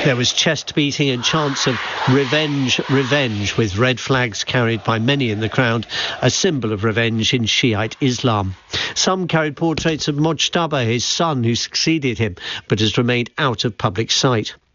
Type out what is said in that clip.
There was chest beating and chants of revenge, revenge, with red flags carried by many in the crowd, a symbol of revenge in Shiite Islam. Some carried portraits of Mojtaba, his son, who succeeded him, but has remained out of public sight.